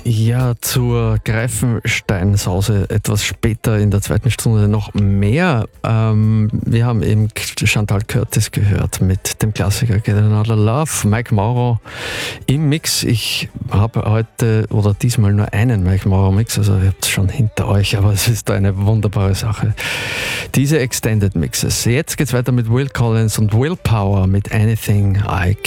Ja, zur Greifenstein-Sause etwas später in der zweiten Stunde noch mehr. Wir haben eben Chantal Curtis gehört mit dem Klassiker Get Another Love. Mike Mauro im Mix. Ich habe heute oder diesmal nur einen Mike Mauro Mix, also ihr habt es schon hinter euch, aber es ist eine wunderbare Sache. Diese Extended Mixes. Jetzt geht's weiter mit Will Collins und Willpower mit Anything I